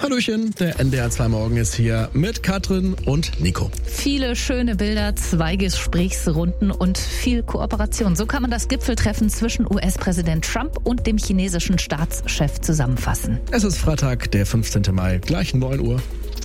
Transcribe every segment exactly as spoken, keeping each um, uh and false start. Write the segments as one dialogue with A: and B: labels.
A: Hallöchen, der N D R zwei Morgen ist hier mit Katrin und Nico.
B: Viele schöne Bilder, zwei Gesprächsrunden und viel Kooperation. So kann man das Gipfeltreffen zwischen U S-Präsident Trump und dem chinesischen Staatschef zusammenfassen.
A: Es ist Freitag, der fünfzehnten Mai, gleich neun Uhr.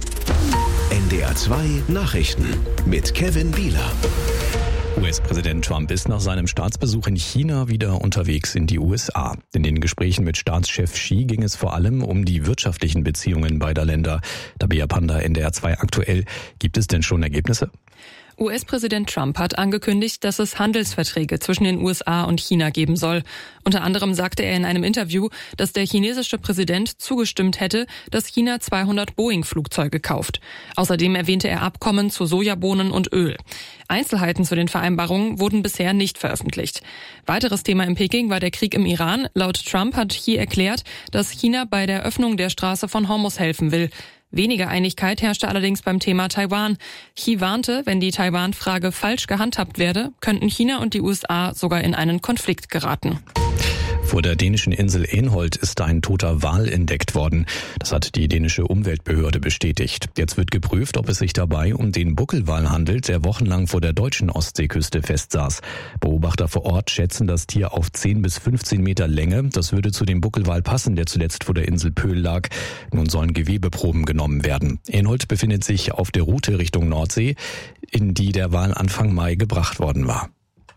C: N D R zwei Nachrichten mit Kevin Bieler.
D: U S-Präsident Trump ist nach seinem Staatsbesuch in China wieder unterwegs in die U S A. In den Gesprächen mit Staatschef Xi ging es vor allem um die wirtschaftlichen Beziehungen beider Länder. Tabea Panda, N D R zwei aktuell. Gibt es denn schon Ergebnisse?
E: U S-Präsident Trump hat angekündigt, dass es Handelsverträge zwischen den U S A und China geben soll. Unter anderem sagte er in einem Interview, dass der chinesische Präsident zugestimmt hätte, dass China zweihundert Boeing-Flugzeuge kauft. Außerdem erwähnte er Abkommen zu Sojabohnen und Öl. Einzelheiten zu den Vereinbarungen wurden bisher nicht veröffentlicht. Weiteres Thema in Peking war der Krieg im Iran. Laut Trump hat Xi erklärt, dass China bei der Öffnung der Straße von Hormuz helfen will. Weniger Einigkeit herrschte allerdings beim Thema Taiwan. Xi warnte, wenn die Taiwan-Frage falsch gehandhabt werde, könnten China und die U S A sogar in einen Konflikt geraten.
D: Vor der dänischen Insel Enholt ist ein toter Wal entdeckt worden. Das hat die dänische Umweltbehörde bestätigt. Jetzt wird geprüft, ob es sich dabei um den Buckelwal handelt, der wochenlang vor der deutschen Ostseeküste festsaß. Beobachter vor Ort schätzen das Tier auf zehn bis fünfzehn Meter Länge. Das würde zu dem Buckelwal passen, der zuletzt vor der Insel Pöhl lag. Nun sollen Gewebeproben genommen werden. Enholt befindet sich auf der Route Richtung Nordsee, in die der Wal Anfang Mai gebracht worden war.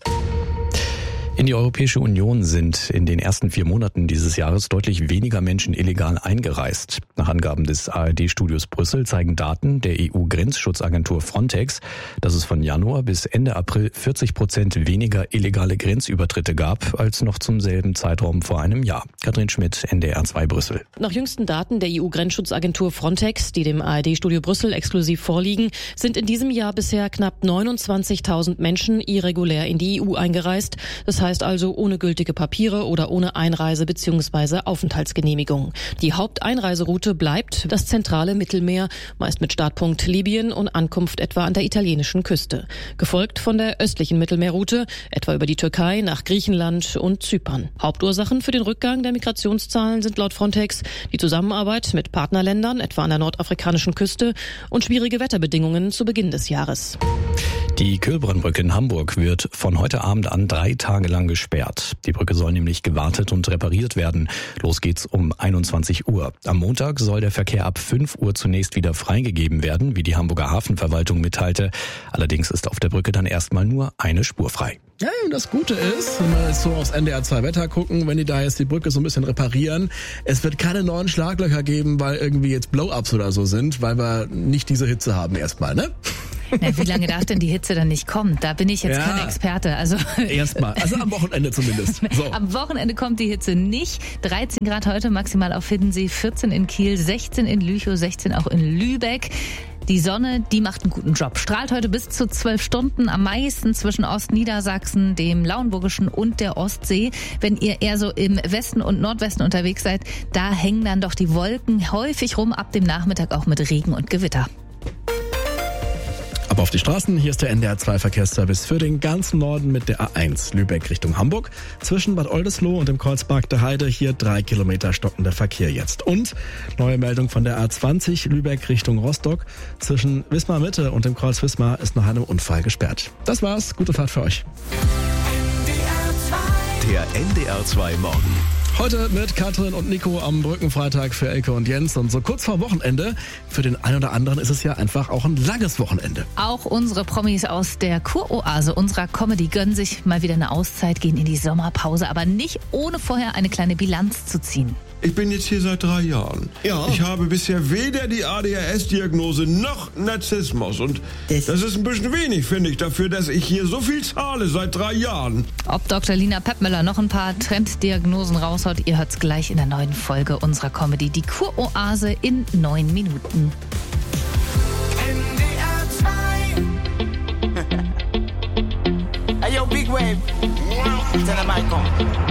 D: In die Europäische Union sind in den ersten vier Monaten dieses Jahres deutlich weniger Menschen illegal eingereist. Nach Angaben des A R D-Studios Brüssel zeigen Daten der E U-Grenzschutzagentur Frontex, dass es von Januar bis Ende April vierzig Prozent weniger illegale Grenzübertritte gab als noch zum selben Zeitraum vor einem Jahr. Katrin Schmidt, N D R zwei Brüssel.
F: Nach jüngsten Daten der E U-Grenzschutzagentur Frontex, die dem A R D-Studio Brüssel exklusiv vorliegen, sind in diesem Jahr bisher knapp neunundzwanzigtausend Menschen irregulär in die E U eingereist. Das heißt also ohne gültige Papiere oder ohne Einreise- bzw. Aufenthaltsgenehmigung. Die Haupteinreiseroute bleibt das zentrale Mittelmeer, meist mit Startpunkt Libyen und Ankunft etwa an der italienischen Küste. Gefolgt von der östlichen Mittelmeerroute, etwa über die Türkei nach Griechenland und Zypern. Hauptursachen für den Rückgang der Migrationszahlen sind laut Frontex die Zusammenarbeit mit Partnerländern, etwa an der nordafrikanischen Küste, und schwierige Wetterbedingungen zu Beginn des Jahres.
D: Die Kölbrandbrücke in Hamburg wird von heute Abend an drei Tage lang gesperrt. Die Brücke soll nämlich gewartet und repariert werden. Los geht's um einundzwanzig Uhr. Am Montag soll der Verkehr ab fünf Uhr zunächst wieder freigegeben werden, wie die Hamburger Hafenverwaltung mitteilte. Allerdings ist auf der Brücke dann erstmal nur eine Spur frei.
A: Ja, und das Gute ist, wenn wir jetzt so aufs N D R zwei Wetter gucken, wenn die da jetzt die Brücke so ein bisschen reparieren, es wird keine neuen Schlaglöcher geben, weil irgendwie jetzt Blow-ups oder so sind, weil wir nicht diese Hitze haben erstmal, ne?
B: Na, wie lange darf denn die Hitze dann nicht kommen? Da bin ich jetzt ja kein Experte. Also
A: erstmal, also am Wochenende zumindest. So.
B: Am Wochenende kommt die Hitze nicht. dreizehn Grad heute, maximal auf Hiddensee, vierzehn in Kiel, sechzehn in Lüchow, sechzehn auch in Lübeck. Die Sonne, die macht einen guten Job. Strahlt heute bis zu zwölf Stunden, am meisten zwischen Ostniedersachsen, dem Lauenburgischen und der Ostsee. Wenn ihr eher so im Westen und Nordwesten unterwegs seid, da hängen dann doch die Wolken häufig rum, ab dem Nachmittag auch mit Regen und Gewitter.
A: Aber auf die Straßen, hier ist der N D R zwei Verkehrsservice für den ganzen Norden mit der A eins Lübeck Richtung Hamburg. Zwischen Bad Oldesloe und dem Kreuzberg der Heide hier drei Kilometer stockender Verkehr jetzt. Und neue Meldung von der A zwanzig Lübeck Richtung Rostock. Zwischen Wismar Mitte und dem Kreuz Wismar ist nach einem Unfall gesperrt. Das war's, gute Fahrt für euch.
C: Der N D R zwei Morgen.
A: Heute mit Katrin und Nico am Brückenfreitag für Elke und Jens. Und so kurz vor Wochenende, für den einen oder anderen ist es ja einfach auch ein langes Wochenende.
B: Auch unsere Promis aus der Kuroase unserer Comedy gönnen sich mal wieder eine Auszeit, gehen in die Sommerpause, aber nicht ohne vorher eine kleine Bilanz zu ziehen.
G: Ich bin jetzt hier seit drei Jahren.
H: Ja.
G: Ich habe bisher weder die A D H S-Diagnose noch Narzissmus. Und
H: das,
G: das ist ein bisschen wenig, finde ich, dafür, dass ich hier so viel zahle seit drei Jahren.
B: Ob Doktor Lina Peppmüller noch ein paar Trenddiagnosen raushaut, ihr hört's gleich in der neuen Folge unserer Comedy. Die Kuroase in neun Minuten.
I: N D R zwei. Hey yo, Big Wave. Tell them I come.